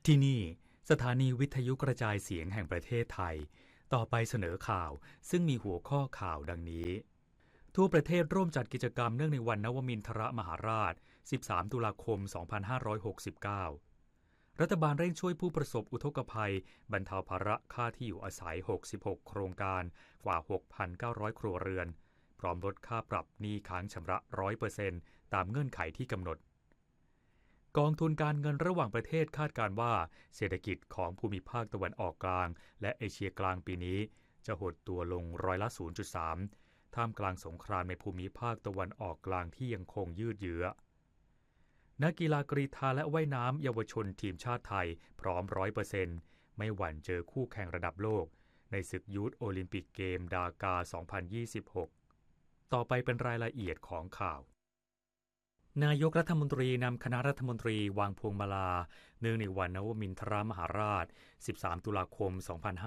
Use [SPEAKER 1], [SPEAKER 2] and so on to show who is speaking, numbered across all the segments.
[SPEAKER 1] ที่นี่สถานีวิทยุกระจายเสียงแห่งประเทศไทยต่อไปเสนอข่าวซึ่งมีหัวข้อข่าวดังนี้ทั่วประเทศร่วมจัดกิจกรรมเนื่องในวันนวมินทรมหาราช13ตุลาคม2569รัฐบาลเร่งช่วยผู้ประสบอุทกภัยบรรเทาภาระค่าที่อยู่อาศัย66โครงการกว่า 6,900 ครัวเรือนพร้อมลดค่าปรับหนี้ค้างชำระ 100% ตามเงื่อนไขที่กำหนดกองทุนการเงินระหว่างประเทศคาดการณ์ว่าเศรษฐกิจของภูมิภาคตะวันออกกลางและเอเชียกลางปีนี้จะหดตัวลง0.3%ท่ามกลางสงครามในภูมิภาคตะวันออกกลางที่ยังคงยืดเยื้อนักกีฬากรีฑาและว่ายน้ำเยาวชนทีมชาติไทยพร้อม 100% ไม่หวั่นเจอคู่แข่งระดับโลกในศึกยูทโอลิมปิกเกมดากา 2026 ต่อไปเป็นรายละเอียดของข่าวนายกรัฐมนตรีนำคณะรัฐมนตรีวางพวงมาลาเนื่องในวันนวมินทรมหาราช13ตุลาคม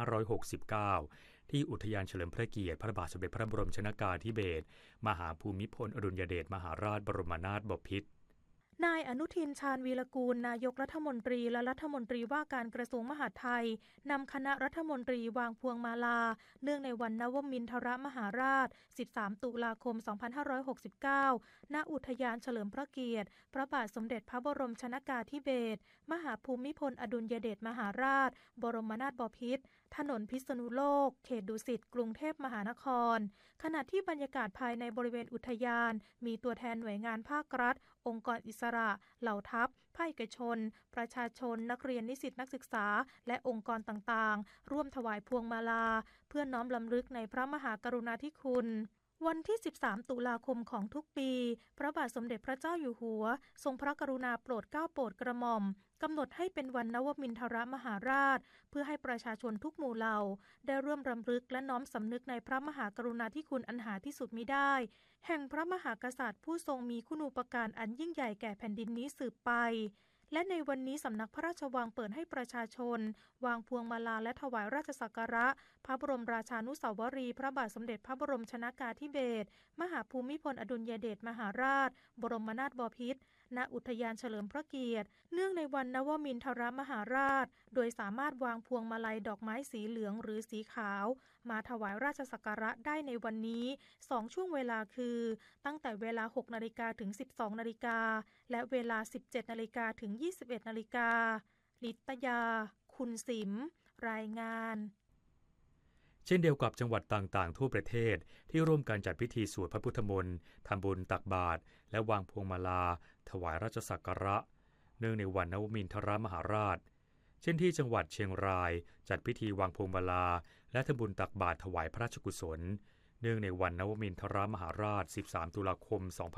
[SPEAKER 1] 2569ที่อุทยานเฉลิมพระเกียรติพระบาทสมเด็จพระบรมชนกาธิเบศรมหาภูมิพลอดุลยเดชมหาราชบรมนาถบพิตร
[SPEAKER 2] นายอนุทินชาญวีรกูลนายกรัฐมนตรีและรัฐมนตรีว่าการกระทรวงมหาดไทยนำคณะรัฐมนตรีวางพวงมาลาเนื่องในวันนวมินทรมหาราช13ตุลาคม2569ณอุทยานเฉลิมพระเกียรติพระบาทสมเด็จพระบรมชนกาธิเบศรมหาภูมิพลอดุลยเดชมหาราชบรมนาถบพิตรถนนพิษณุโลกเขตดุสิตกรุงเทพมหานครขณะที่บรรยากาศภายในบริเวณอุทยานมีตัวแทนหน่วยงานภาครัฐองค์กรอิสระเหล่าทัพภาคเอกชนประชาชนนักเรียนนิสิตนักศึกษาและองค์กรต่างๆร่วมถวายพวงมาลาเพื่อน้อมรำลึกในพระมหากรุณาธิคุณวันที่13ตุลาคมของทุกปีพระบาทสมเด็จพระเจ้าอยู่หัวทรงพระกรุณาโปรดเกล้าโปรดกระหม่อมกำหนดให้เป็นวันนวมินทรมหาราชเพื่อให้ประชาชนทุกหมู่เหล่าได้ร่วมรำลึกและน้อมสำนึกในพระมหากรุณาธิคุณอันหาที่สุดมิได้แห่งพระมหากษัตริย์ผู้ทรงมีคุณูปการอันยิ่งใหญ่แก่แผ่นดินนี้สืบไปและในวันนี้สำนักพระราชวังเปิดให้ประชาชนวางพวงมาลาและถวายราชสักการะพระบรมราชานุสาวรีย์พระบาทสมเด็จพระบรมชนกาธิเบศรมหาภูมิพลอดุลยเดชมหาราชบรมนาถบพิตรณอุทยานเฉลิมพระเกียรติเนื่องในวันนวมินทรมหาราชโดยสามารถวางพวงมาลัยดอกไม้สีเหลืองหรือสีขาวมาถวายราชสักการะได้ในวันนี้2ช่วงเวลาคือตั้งแต่เวลา 6 นาฬิกาถึง 12 นาฬิกาและเวลา 17 นาฬิกาถึง 21 นาฬิกาลิตยาคุณสิมรายงาน
[SPEAKER 1] เช่นเดียวกับจังหวัดต่างๆทั่วประเทศที่ร่วมกันจัดพิธีสวดพระพุทธมนต์ทำบุญตักบาตรและวางพวงมาลาถวายราชสักการะเนื่องในวันนวมินทรมหาราชเช่นที่จังหวัดเชียงรายจัดพิธีวางพวงมาลาและทำบุญตักบาตรถวายพระราชกุศลเนื่องในวันนวมินทรมหาราช13ตุลาคม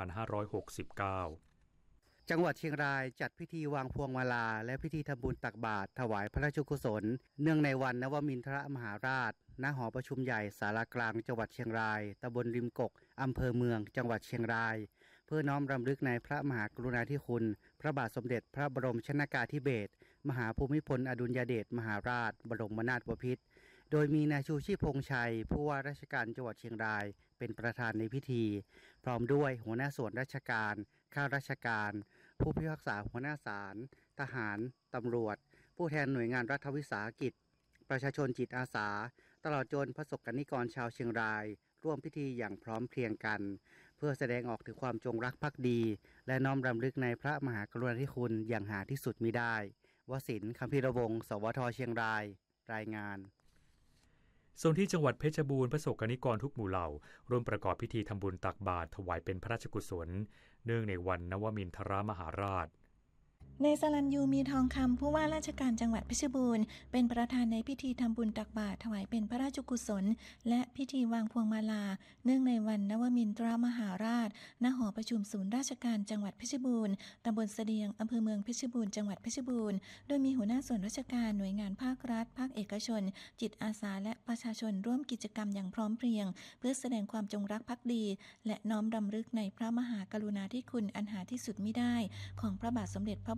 [SPEAKER 1] 2569
[SPEAKER 3] จังหวัดเชียงรายจัดพิธีวางพวงมาลาและพิธีทำบุญตักบาตรถวายพระราชกุศลเนื่องในวันนวมินทรมหาราชณหอประชุมใหญ่ศาลากลางจังหวัดเชียงรายตำบลริมกกอำเภอเมืองจังหวัดเชียงรายเพื่อน้อมรำลึกในพระมหากรุณาธิคุณพระบาทสมเด็จพระบรมชนกาธิเบศรมหาภูมิพลอดุลยเดชมหาราชบรมนาถบพิตรโดยมีนายชูชีพพงษ์ชัยผู้ว่าราชการจังหวัดเชียงรายเป็นประธานในพิธีพร้อมด้วยหัวหน้าส่วนราชการข้าราชการผู้พิพากษาหัวหน้าศาลทหารตำรวจผู้แทนหน่วยงานรัฐวิสาหกิจประชาชนจิตอาสาตลอดจนประสบกนิกรชาวเชียงรายร่วมพิธีอย่างพร้อมเพรียงกันเพื่อแสดงออกถึงความจงรักภักดีและน้อมรำลึกในพระมหากรุณาธิคุณอย่างหาที่สุดมิได้วสินทร์ คัมภีรวงศ์ สวท.เชียงรายรายงาน
[SPEAKER 1] ส่วนที่จังหวัดเพชรบูรณ์ประสบกนิกรทุกหมู่เหล่าร่วมประกอบพิธีทำบุญตักบาตรถวายเป็นพระราชกุศลเนื่องในวันนวมินทรมหาราช
[SPEAKER 4] ในสลันยูมีทองคำผู้ว่าราชการจังหวัดเพชรบูรณ์เป็นประธานในพิธีทำบุญตักบาตรถวายเป็นพระราชกุศลและพิธีวางพวงมาลาเนื่องในวันนวมินทรมหาราชณหอประชุมศูนย์ราชการจังหวัดเพชรบูรณ์ตำบลเสดียงอำเภอเมืองเพชรบูรณ์จังหวัดเพชรบูรณ์โดยมีหัวหน้าส่วนราชการหน่วยงานภาครัฐภาคเอกชนจิตอาสาและประชาชนร่วมกิจกรรมอย่างพร้อมเพรียงเพื่อแสดงความจงรักภักดีและน้อมรำลึกในพระมหากรุณาธิคุณอันหาที่สุดมิได้ของพระบาทสมเด็จพระบ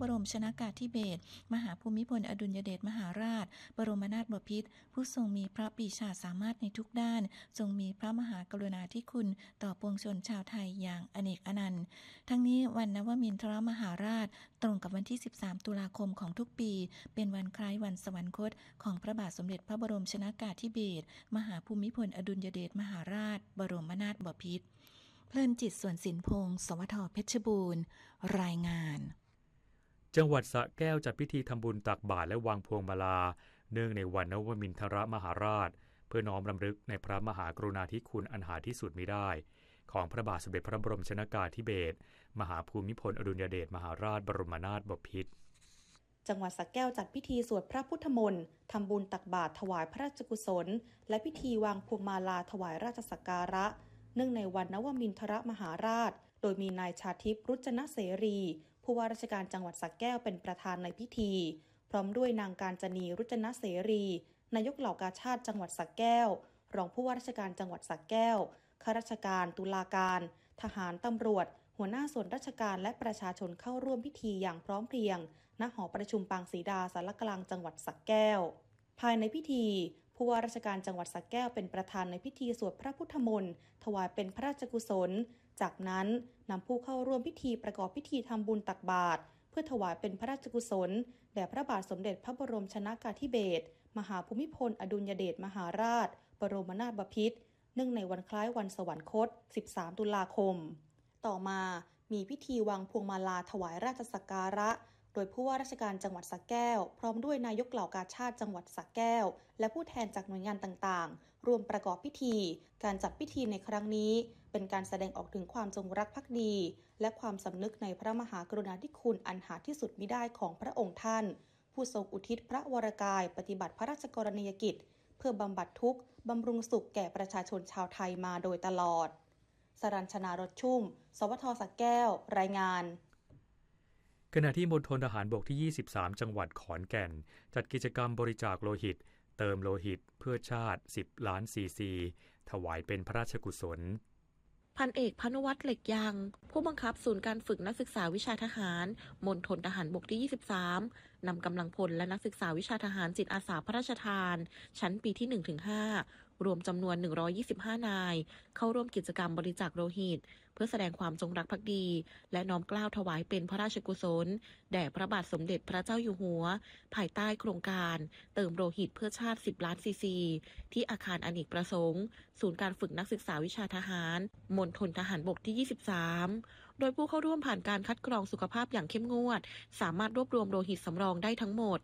[SPEAKER 4] รมชนากาธิเบศรมหาภูมิพลอดุลยเดชมหาราชบรมนาถบพิตรผู้ทรงมีพระปรีชาสามารถในทุกด้านทรงมีพระมหากรุณาธิคุณต่อปวงชนชาวไทยอย่างอเนกอนันต์ทั้งนี้วันนวมินทรมหาราชตรงกับวันที่13ตุลาคมของทุกปีเป็นวันคล้ายวันสวรรคตของพระบาทสมเด็จพระบรมชนากาธิเบศรมหาภูมิพลอดุลยเดชมหาราชบรมนาถบพิตรเพลินจิตส่วนสินพงศ์สวทเพชรบูรณ์รายงาน
[SPEAKER 1] จังหวัดสระแก้วจัดพิธีทำบุญตักบาตรและวางพวงมาลาเนื่องในวันนวมินทรมหาราชเพื่อน้อมรำลึกในพระมหากรุณาธิคุณอันหาที่สุดมิได้ของพระบาทสมเด็จพระบรมชนกาธิเบศรมหาภูมิพลอดุลยเดชมหาราชบรมนาถบพิตร
[SPEAKER 5] จังหวัดสระแก้วจัดพิธีสวดพระพุทธมนต์ทำบุญตักบาตรถวายพระราชกุศลและพิธีวางพวงมาลาถวายราชสักการะเนื่องในวันนวมินทรมหาราชโดยมีนายชาทิพย์รุจนเสรีผู้ว่าราชการจังหวัดสระแก้วเป็นประธานในพิธีพร้อมด้วยนางกาญจนีรุจนเสรีนายกเหล่ากาชาดจังหวัดสระแก้วรองผู้ว่าราชการจังหวัดสระแก้วข้าราชการตุลาการทหารตำรวจหัวหน้าส่วนราชการและประชาชนเข้าร่วมพิธีอย่างพร้อมเพรียงณหอประชุมปางศรีดาศาลากลางจังหวัดสระแก้วภายในพิธีผู้ว่าราชการจังหวัดสระแก้วเป็นประธานในพิธีสวดพระพุทธมนต์ถวายเป็นพระราชกุศลจากนั้นนำผู้เข้าร่วมพิธีประกอบพิธีทำบุญตักบาตรเพื่อถวายเป็นพระราชกุศลแด่พระบาทสมเด็จพระบรมชนกาธิเบศรมหาภูมิพลอดุลยเดชมหาราชบรมนาถบพิตรเนื่องในวันคล้ายวันสวรรคต13ตุลาคมต่อมามีพิธีวางพวงมาลาถวายราชสักการะโดยผู้ว่าราชการจังหวัดสระแก้วพร้อมด้วยนายกเหล่ากาชาดจังหวัดสระแก้วและผู้แทนจากหน่วยงานต่างๆรวมประกอบพิธีการจัดพิธีในครั้งนี้เป็นการแสดงออกถึงความจงรักภักดีและความสำนึกในพระมหากรุณาธิคุณอันหาที่สุดมิได้ของพระองค์ท่านผู้ทรงอุทิศพระวรกายปฏิบัติพระราชกรณียกิจเพื่อบำบัดทุกข์บำรุงสุขแก่ประชาชนชาวไทยมาโดยตลอดสรัญชนารถชุ่มสวทสระแก้วรายงาน
[SPEAKER 1] ขณะที่มณฑลทหารบกที่23จังหวัดขอนแก่นจัดกิจกรรมบริจาคโลหิตเติมโลหิตเพื่อชาติ10ล้านซีซีถวายเป็นพระราชกุศล
[SPEAKER 6] พันเอกพานุวัฒน์เหล็กยางผู้บังคับศูนย์การฝึกนักศึกษาวิชาทหารมณฑลทหารบกที่23นำกำลังพลและนักศึกษาวิชาทหารจิตอาสาพระราชทานชั้นปีที่ 1-5 รวมจำนวน125นายเข้าร่วมกิจกรรมบริจาคโลหิตเพื่อแสดงความจงรักภักดีและน้อมเกล้าถวายเป็นพระราชกุศลแด่พระบาทสมเด็จพระเจ้าอยู่หัวภายใต้โครงการเติมโลหิตเพื่อชาติ10ล้านซีซีที่อาคารอเนกประสงค์ศูนย์การฝึกนักศึกษาวิชาทหารมณฑลทหารบกที่23โดยผู้เข้าร่วมผ่านการคัดกรองสุขภาพอย่างเข้มงวดสามารถรวบรวมโลหิตสำรองได้ทั้งหมด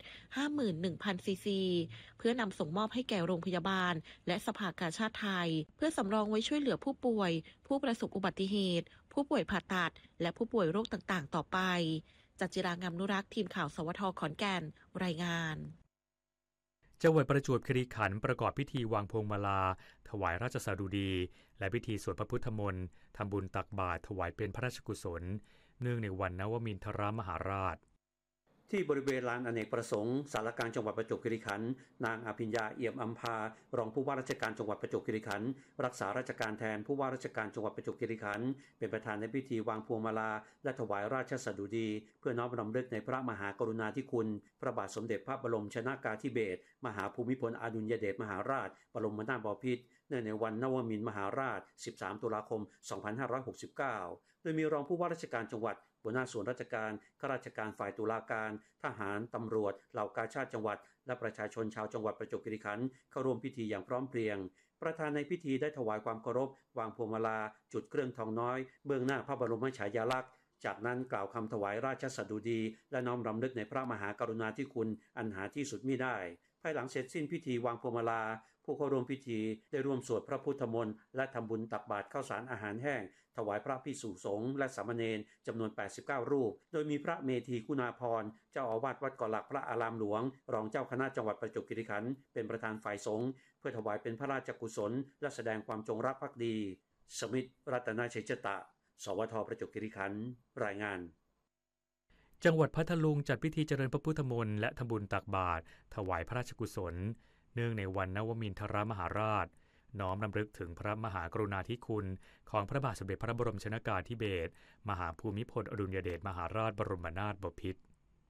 [SPEAKER 6] 51,000 ซีซีเพื่อนำส่งมอบให้แก่โรงพยาบาลและสภากาชาดไทยเพื่อสำรองไว้ช่วยเหลือผู้ป่วยผู้ประสบอุบัติเหตุผู้ป่วยผ่าตัดและผู้ป่วยโรคต่างๆต่อไปจัจิรางามนุรักษ์ทีมข่าวสวทขอนแก่นรายงาน
[SPEAKER 1] จังหวัดประจวบคีรีขันธ์ประกอบพิธีวางพวงมาลาถวายราชสดุดีและพิธีสวดพระพุทธมนต์ทำบุญตักบาตรถวายเป็นพระราชกุศลเนื่องในวันนวมินทรมหาราช
[SPEAKER 7] ที่บริเวณลานอเนกประสงค์ศาลากลางจังหวัดประจวบคีรีขันธ์นางอภิญญาเอี่ยมอัมพารองผู้ว่าราชการจังหวัดประจวบคีรีขันธ์รักษาราชการแทนผู้ว่าราชการจังหวัดประจวบคีรีขันธ์เป็นประธานในพิธีวางพวงมาลาและถวายราชสดุดีเพื่อน้อมรำลึกในพระมหากรุณาธิคุณพระบาทสมเด็จพระบรมชนกาธิเบศรมหาภูมิพลอดุลยเดชมหาราชบรมนาถบพิตรเนื่องในวันนวมินทรมหาราช13ตุลาคม2569โดยมีรองผู้ว่าราชการจังหวัดหัวหน้าส่วนราชการข้าราชการฝ่ายตุลาการทหารตำรวจเหล่ากาชาดจังหวัดและประชาชนชาวจังหวัดประจวบคีรีขันธ์เข้าร่วมพิธีอย่างพร้อมเพรียงประธานในพิธีได้ถวายความเคารพวางพวงมาลาจุดเครื่องทองน้อยเบื้องหน้าพระบรมฉายาลักษณ์จากนั้นกล่าวคำถวายราชสดุดีและน้อมรำลึกในพระมหากรุณาธิคุณอันหาที่สุดมิได้ภายหลังเสร็จสิ้นพิธีวางพวงมาลาผู้เข้าร่วมพิธีได้ร่วมสวดพระพุทธมนต์และทำบุญตักบาตรข้าวสารอาหารแห้งถวายพระภิกษุสงฆ์และสามเณรจำนวน89รูปโดยมีพระเมธีคุณาภรณ์เจ้าอาวาสวัดเกาะหลักพระอารามหลวงรองเจ้าคณะจังหวัดประจวบคีรีขันธ์เป็นประธานฝ่ายสงฆ์เพื่อถวายเป็นพระราชกุศลและแสดงความจงรักภักดีสมิทธิ์รัตนชัยตะสวทประจวบคีรีขันธ์รายงาน
[SPEAKER 1] จังหวัดพัทลุงจัดพิธีเจริญพระพุทธมนต์และทำบุญตักบาตรถวายพระราชกุศลเนื่องในวันนวมินทรมหาราชน้อมรำลึกถึงพระมหากรุณาธิคุณของพระบาทสมเด็จพระบรมชนกาธิเบศรมหาภูมิพลอดุลยเดชมหาราชบรมนาถบพิตร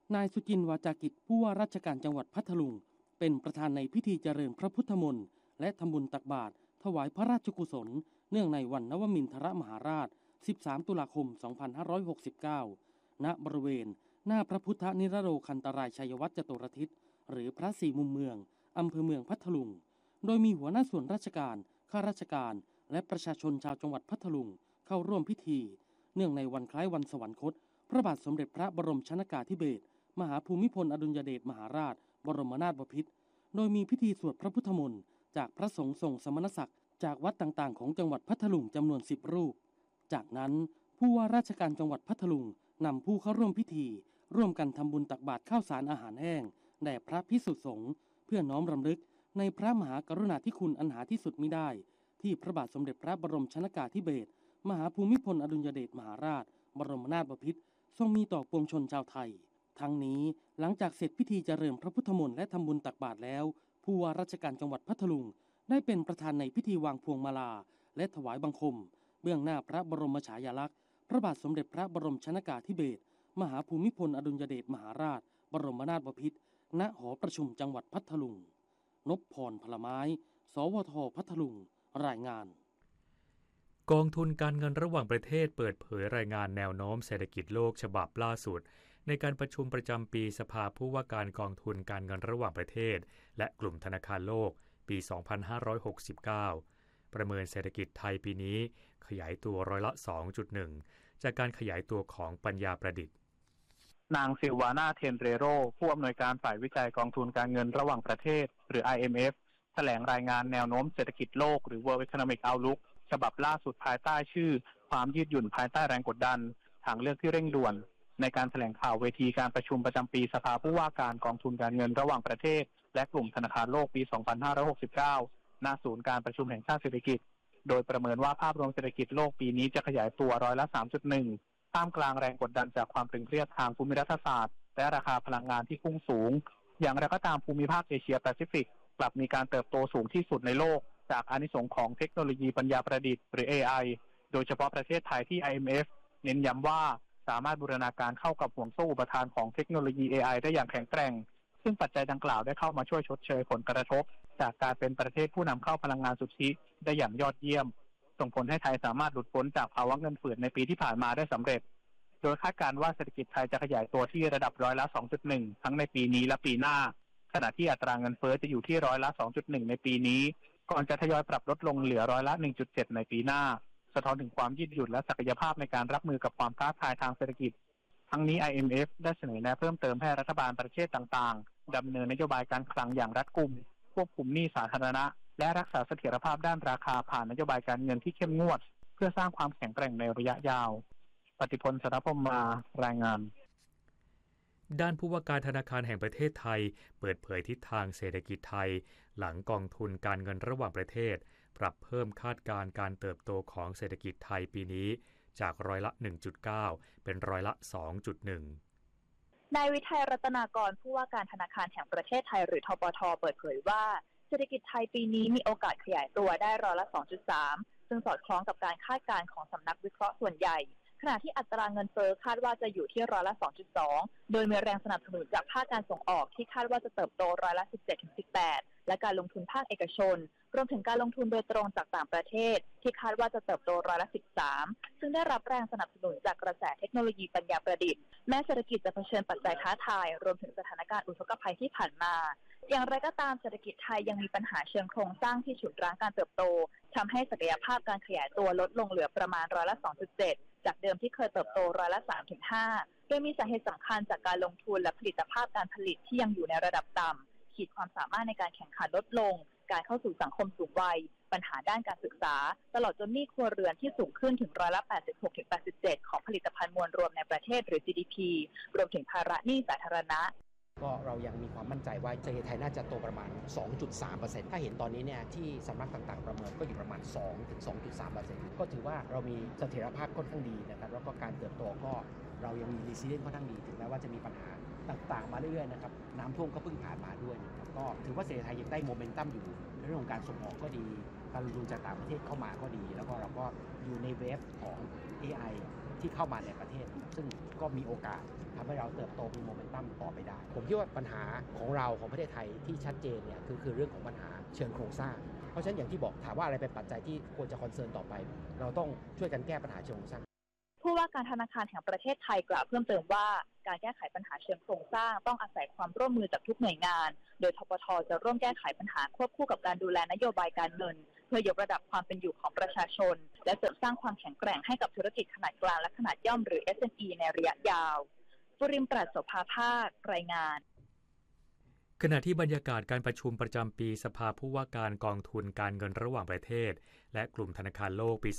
[SPEAKER 8] นายสุจินต์วาจากิจผู้ว่าราชการจังหวัดพัทลุงเป็นประธานในพิธีเจริญพระพุทธมนต์และทำบุญตักบาตรถวายพระราชกุศลเนื่องในวันนวมินทรมหาราช13ตุลาคม2569ณบริเวณหน้าพระพุทธนิรโรคันตรายชัยวัฒน์จตุรทิศหรือพระสี่มุมเมืองอำเภอเมืองพัทลุงโดยมีหัวหน้าส่วนราชการข้าราชการและประชาชนชาวจังหวัดพัทลุงเข้าร่วมพิธีเนื่องในวันคล้ายวันสวรรคตพระบาทสมเด็จพระบรมชนกาธิเบศรมหาภูมิพลอดุลยเดชมหาราชบรมนาถบพิตรโดยมีพิธีสวดพระพุทธมนต์จากพระสงฆ์ทรงสมณศักดิ์จากวัดต่างๆของจังหวัดพัทลุงจำนวน10รูปจากนั้นผู้ว่าราชการจังหวัดพัทลุงนำผู้เข้าร่วมพิธีร่วมกันทำบุญตักบาตรข้าวสารอาหารแห้งแด่พระภิกษุสงฆ์เพื่อน้อมรำลึกในพระมหากรุณาธิคุณอันหาที่สุดมิได้ที่พระบาทสมเด็จพระบรมชนกาธิเบศรมหาภูมิพลอดุลยเดชมหาราชบรมนาถบพิตรทรงมีต่อปวงชนชาวไทยทั้งนี้หลังจากเสร็จพิธีเจริญพระพุทธมนต์และทำบุญตักบาตรแล้วผู้ว่าราชการจังหวัดพัทลุงได้เป็นประธานในพิธีวางพวงมาลาและถวายบังคมเบื้องหน้าพระบรมฉายาลักษณ์พระบาทสมเด็จพระบรมชนกาธิเบศรมหาภูมิพลอดุลยเดชมหาราชบรมนาถบพิตรณหอประชุมจังหวัดพัทลุงนพพรพลไม้สวท.พัทลุงรายงาน
[SPEAKER 1] กองทุนการเงินระหว่างประเทศเปิดเผยรายงานแนวโน้มเศรษฐกิจโลกฉบับล่าสุดในการประชุมประจำปีสภาผู้ว่าการกองทุนการเงินระหว่างประเทศและกลุ่มธนาคารโลกปี 2569 ประเมินเศรษฐกิจไทยปีนี้ขยายตัวร้อยละ 2.1 จากการขยายตัวของปัญญาประดิษฐ์
[SPEAKER 9] นางซิลวานาเทนเรโรผู้อำนวยการฝ่ายวิจัยกองทุนการเงินระหว่างประเทศหรือ IMF แถลงรายงานแนวโน้มเศรษฐกิจโลกหรือ World Economic Outlook ฉบับล่าสุดภายใต้ชื่อความยืดหยุ่นภายใต้แรงกดดันทางเลือกที่เร่งด่วนในการแถลงข่าวเวทีการประชุมประจำปีสภาผู้ว่าการกองทุนการเงินระหว่างประเทศและกลุ่มธนาคารโลกปี 2569 ณ ศูนย์การประชุมแห่งชาติเศรษฐกิจโดยประเมินว่าภาพรวมเศรษฐกิจโลกปีนี้จะขยายตัวร้อยละ 3.1 ท่ามกลางแรงกดดันจากความตึงเครียดทางภูมิรัฐศาสตร์และราคาพลังงานที่พุ่งสูงอย่างไรก็ตามภูมิภาคเอเชียแปซิฟิกกลับมีการเติบโตสูงที่สุดในโลกจากอานิสงส์ของเทคโนโลยีปัญญาประดิษฐ์หรือ AI โดยเฉพาะประเทศไทยที่ IMF เน้นย้ำว่าสามารถบูรณาการเข้ากับห่วงโซ่อุปทานของเทคโนโลยี AI ได้อย่างแข็งแกร่งซึ่งปัจจัยดังกล่าวได้เข้ามาช่วยชดเชยผลกระทบจากการเป็นประเทศผู้นำเข้าพลังงานสุทธิได้อย่างยอดเยี่ยมส่งผลให้ไทยสามารถหลุดพ้นจากภาวะเงินเฟ้อในปีที่ผ่านมาได้สำเร็จโดยคาดการณ์ว่าเศรษฐกิจไทยจะขยายตัวที่ระดับร้อยละ 2.1 ทั้งในปีนี้และปีหน้าขณะที่อัตราเงินเฟ้อจะอยู่ที่ร้อยละ 2.1 ในปีนี้ก่อนจะทยอยปรับลดลงเหลือร้อยละ 1.7 ในปีหน้าสะท้อนถึงความยืดหยุ่นและศักยภาพในการรับมือกับความท้าทายทางเศรษฐกิจทั้งนี้ IMF ได้เสนอแนะเพิ่มเติมให้รัฐบาลประเทศต่างๆดำเนินนโยบายการคลังอย่างรัดกุมควบคุมหนี้สาธารณะและรักษาเสถียรภาพด้านราคาผ่านนโยบายการเงินที่เข้มงวดเพื่อสร้างความแข็งแกร่งในระยะยาวปฏิพล สรพมมารายงาน
[SPEAKER 1] ด้านผู้ว่าการธนาคารแห่งประเทศไทยเปิดเผยทิศทางเศรษฐกิจไทยหลังกองทุนการเงินระหว่างประเทศปรับเพิ่มคาดการณ์การเติบโตของเศรษฐกิจไทยปีนี้จากร้อยละ 1.9 เป็นร้อยละ 2.1
[SPEAKER 10] นายวิทัยรัตนากรผู้ว่าการธนาคารแห่งประเทศไทยหรือธปท.เปิดเผยว่าเศรษฐกิจไทยปีนี้มีโอกาสขยายตัวได้ร้อยละ 2.3 ซึ่งสอดคล้องกับการคาดการณ์ของสำนักวิเคราะห์ส่วนใหญ่ขณะที่อัตราเงินเฟ้อคาดว่าจะอยู่ที่ร้อยละ 2.2 โดยมีแรงสนับสนุนจากภาคการส่งออกที่คาดว่าจะเติบโตร้อยละ 17-18 และการลงทุนภาคเอกชนรวมถึงการลงทุนโดยตรงจากต่างประเทศที่คาดว่าจะเติบโตร้อยละ 13 ซึ่งได้รับแรงสนับสนุนจากกระแสเทคโนโลยีปัญญาประดิษฐ์แม้เศรษฐกิจจะเผชิญปัจจัยท้าทายรวมถึงสถานการณ์อุทกภัยที่ผ่านมาอย่างไรก็ตามเศรษฐกิจไทยยังมีปัญหาเชิงโครงสร้างที่ฉุดรั้งการเติบโตทำให้ศักยภาพการขยายตัวลดลงเหลือประมาณร้อยละ 2.7 จากเดิมที่เคยเติบโตร้อยละ 3-5 โดยมีสาเหตุสำคัญจากการลงทุนและผลิตภาพการผลิตที่ยังอยู่ในระดับต่ำขีดความสามารถในการแข่งขันลดลงการเข้าสู่สังคมสูงวัยปัญหาด้านการศึกษาตลอดจนหนี้ครัวเรือนที่สูงขึ้นถึงร้อยละ 86-87 ของผลิตภัณฑ์มวลรวมในประเทศหรือ GDP รวมถึงภาระหนี้สาธารณะ
[SPEAKER 11] ก็เรายังมีความมั่นใจว่าเศรษฐกิจไทยน่าจะโตประมาณ 2.3% ถ้าเห็นตอนนี้เนี่ยที่สำนักต่างๆประเมินก็อยู่ประมาณ 2-2.3% ก็ถือว่าเรามีเสถียรภาพค่อนข้างดีนะครับแล้วก็การเติบโตก็เรายังมี resilience ค่อนข้างดีถึงแม้ว่าจะมีปัญหาต่างๆมาเรื่อยๆนะครับน้ำท่วมก็เพิ่งผ่านมาด้วยนะครับก็ถือว่าเศรษฐกิจไทยยังได้โมเมนตัมอยู่ในเรื่องของการส่งออกก็ดีการลงทุนจากต่างประเทศเข้ามาก็ดีแล้วก็เราก็อยู่ในเวฟของ AI ที่เข้ามาในประเทศซึ่งก็มีโอกาสทำให้เราเติบโตมีโมเมนตัมต่อไปได้ผมคิดว่าปัญหาของเราของประเทศไทยที่ชัดเจนเนี่ยคือเรื่องของปัญหาเชิงโครงสร้างเพราะฉะนั้นอย่างที่บอกถามว่าอะไรเป็นปัจจัยที่ควรจะคอนเซิร์นต่อไปเราต้องช่วยกันแก้ปัญหาเชิงโครงสร้าง
[SPEAKER 10] ผู้ว่าการธนาคารแห่งประเทศไทยกล่าวเพิ่มเติมว่าการแก้ไขปัญหาเชิงโครงสร้างต้องอาศัยความร่วมมือจากทุกหน่วยงานโดยธปท.จะร่วมแก้ไขปัญหาควบคู่กับการดูแลนโยบายการเงินเพื่อยกระดับความเป็นอยู่ของประชาชนและเสริมสร้างความแข็งแกร่งให้กับธุรกิจขนาดกลางและขนาดย่อมหรือ SME ในระยะยาวสุรินทร์ ปราศโสภาภาครายงาน
[SPEAKER 1] ขณะที่บรรยากาศการประชุมประจำปีสภาผู้ว่าการกองทุนการเงินระหว่างประเทศและกลุ่มธนาคารโลกปี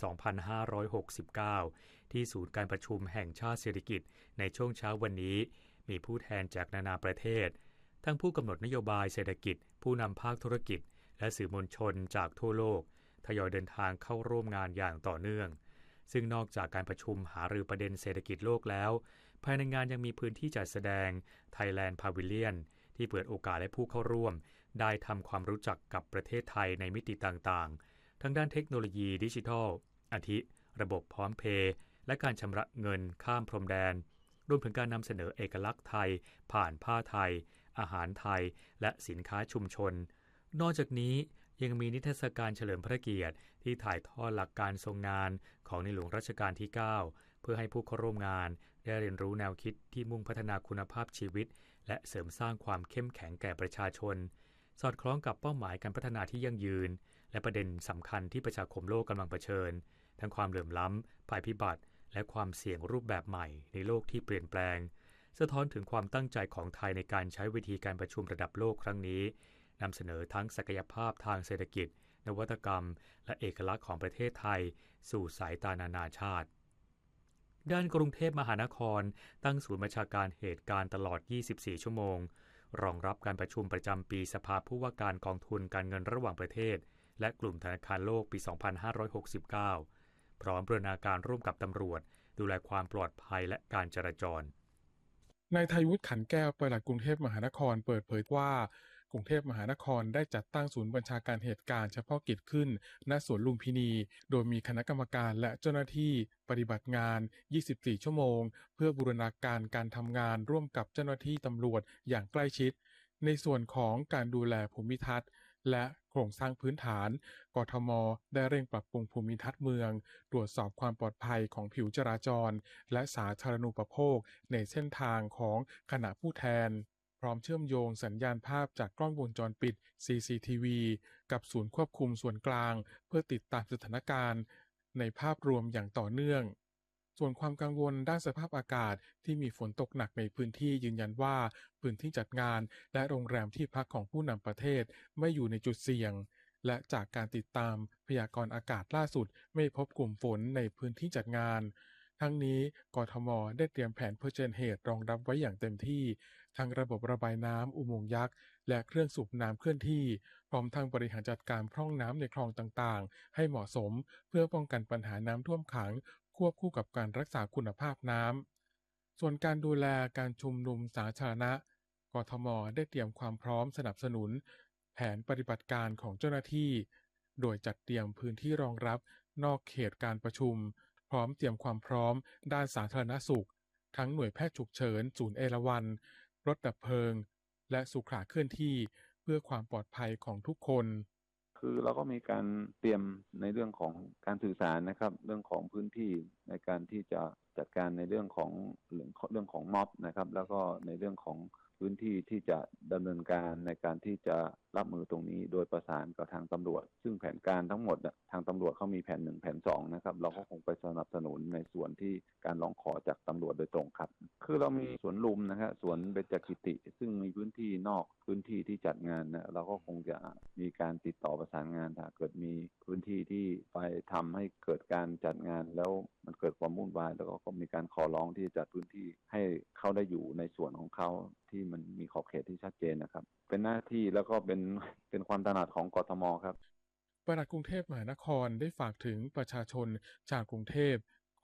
[SPEAKER 1] 2569 ที่ศูนย์การประชุมแห่งชาติเศรษฐกิจในช่วงเช้าวันนี้มีผู้แทนจากนานาประเทศทั้งผู้กำหนดนโยบายเศรษฐกิจผู้นำภาคธุรกิจและสื่อมวลชนจากทั่วโลกทยอยเดินทางเข้าร่วมงานอย่างต่อเนื่องซึ่งนอกจากการประชุมหารือประเด็นเศรษฐกิจโลกแล้วภายในงานยังมีพื้นที่จัดแสดง Thailand Pavilion ที่เปิดโอกาสให้ผู้เข้าร่วมได้ทำความรู้จักกับประเทศไทยในมิติต่างๆทั้งด้านเทคโนโลยีดิจิทัลอาทิระบบพร้อมเพย์และการชำระเงินข้ามพรมแดนรวมถึงการนำเสนอเอกลักษณ์ไทยผ่านผ้าไทยอาหารไทยและสินค้าชุมชนนอกจากนี้ยังมีนิทรรศการเฉลิมพระเกียรติที่ถ่ายทอดหลักการทรงงานของในหลวงรัชกาลที่ 9 เพื่อให้ผู้เข้าร่วมงานได้เรียนรู้แนวคิดที่มุ่งพัฒนาคุณภาพชีวิตและเสริมสร้างความเข้มแข็งแก่ประชาชนสอดคล้องกับเป้าหมายการพัฒนาที่ยั่งยืนและประเด็นสำคัญที่ประชาคมโลกกำลังเผชิญทั้งความเหลื่อมล้ำภัยพิบัติและความเสี่ยงรูปแบบใหม่ในโลกที่เปลี่ยนแปลงสะท้อนถึงความตั้งใจของไทยในการใช้เวทีการประชุมระดับโลกครั้งนี้นำเสนอทั้งศักยภาพทางเศรษฐกิจนวัตกรรมและเอกลักษณ์ของประเทศไทยสู่สายตานานาชาติด้านกรุงเทพมหานครตั้งศูนย์บัญชาการเหตุการณ์ตลอด 24 ชั่วโมงรองรับการประชุมประจำปีสภาผู้ว่าการกองทุนการเงินระหว่างประเทศและกลุ่มธนาคารโลกปี 2569 พร้อมบูรณาการร่วมกับตำรวจดูแลความปลอดภัยและการจราจร
[SPEAKER 12] นายไทยวุฒิขันแก้วปลัดกรุงเทพมหานครเปิดเผยว่ากรุงเทพมหานครได้จัดตั้งศูนย์บัญชาการเหตุการณ์เฉพาะกิจขึ้นณสวนลุมพินีโดยมีคณะกรรมการและเจ้าหน้าที่ปฏิบัติงาน 24 ชั่วโมงเพื่อบูรณาการการทำงานร่วมกับเจ้าหน้าที่ตำรวจอย่างใกล้ชิดในส่วนของการดูแลภูมิทัศน์และโครงสร้างพื้นฐานกทม.ได้เร่งปรับปรุงภูมิทัศน์เมืองตรวจสอบความปลอดภัยของผิวจราจรและสาธารณูปโภคในเส้นทางของคณะผู้แทนพร้อมเชื่อมโยงสัญญาณภาพจากกล้องวงจรปิด CCTV กับศูนย์ควบคุมส่วนกลางเพื่อติดตามสถานการณ์ในภาพรวมอย่างต่อเนื่องส่วนความกังวลด้านสภาพอากาศที่มีฝนตกหนักในพื้นที่ยืนยันว่าพื้นที่จัดงานและโรงแรมที่พักของผู้นำประเทศไม่อยู่ในจุดเสี่ยงและจากการติดตามพยากรณ์อากาศล่าสุดไม่พบกลุ่มฝนในพื้นที่จัดงานทั้งนี้กทม.ได้เตรียมแผนเผชิญเหตุรองรับไว้อย่างเต็มที่ทั้งระบบระบายน้ำอุโมงค์ยักษ์และเครื่องสูบน้ำเคลื่อนที่พร้อมทั้งบริหารจัดการพร่องน้ำในคลองต่างๆให้เหมาะสมเพื่อป้องกันปัญหาน้ำท่วมขังควบคู่กับการรักษาคุณภาพน้ำส่วนการดูแลการชุมนุมสาธารณะกทม.ได้เตรียมความพร้อมสนับสนุนแผนปฏิบัติการของเจ้าหน้าที่โดยจัดเตรียมพื้นที่รองรับนอกเขตการประชุมพร้อมเตรียมความพร้อมด้านสาธารณสุขทั้งหน่วยแพทย์ฉุกเฉินศูนย์เอราวัณรถดับเพลิงและสุขาเคลื่อนที่เพื่อความปลอดภัยของทุกคน
[SPEAKER 13] คือเราก็มีการเตรียมในเรื่องของการสื่อสารนะครับเรื่องของพื้นที่ในการที่จะจัดการในเรื่องของม็อบนะครับแล้วก็ในเรื่องของพื้นที่ที่จะดำเนินการในการที่จะรับมือตรงนี้โดยประสานกับทางตำรวจซึ่งแผนการทั้งหมดทางตำรวจเขามีแผน1แผน2นะครับเราก็คงไปสนับสนุนในส่วนที่การร้องขอจากตำรวจโดยตรงครับคือเรามีสวนลุมนะครับสวนเบญจกิติซึ่งมีพื้นที่นอกพื้นที่ที่จัดงานนะเราก็คงจะมีการติดต่อประสานงานถ้าเกิดมีพื้นที่ที่ไปทำให้เกิดการจัดงานแล้วมันเกิดความวุ่นวายแล้วก็มีการขอร้องที่จะจัดพื้นที่ให้เขาได้อยู่ในส่วนของเขาที่มันมีขอบเขตที่ชัดเจนนะครับเป็นหน้าที่แล้วก็เป็นความถนัดของกทม.ครับ
[SPEAKER 12] ปลัดกรุงเทพมหานครได้ฝากถึงประชาชนจากกรุงเทพข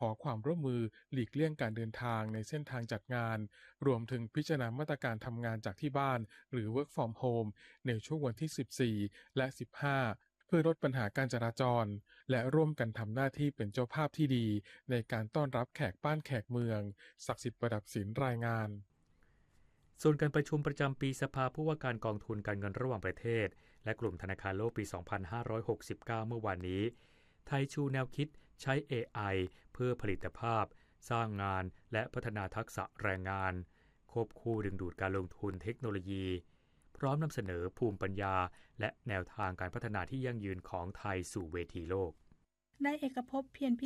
[SPEAKER 12] ขอความร่วมมือหลีกเลี่ยงการเดินทางในเส้นทางจัดงานรวมถึงพิจารณามาตรการทำงานจากที่บ้านหรือ Work from Home ในช่วงวันที่ 14 และ 15 เพื่อลดปัญหาการจราจรและร่วมกันทำหน้าที่เป็นเจ้าภาพที่ดีในการต้อนรับแขกบ้านแขกเมืองศักดิ์สิทธิ์ประดับศิลป์รายงาน
[SPEAKER 1] ส่วนการประชุมประจำปีสภาผู้ว่าการกองทุนการเงินระหว่างประเทศและกลุ่มธนาคารโลกปี 2569 เมื่อวานนี้ไทยชูแนวคิดใช้ AI เพื่อผลิตภาพสร้างงานและพัฒนาทักษะแรงงานควบคู่ดึงดูดการลงทุนเทคโนโลยีพร้อมนำเสนอภูมิปัญญาและแนวทางการพัฒนาที่ยั่งยืนของไทยสู่เวทีโลก
[SPEAKER 2] นายเอกภพเพียร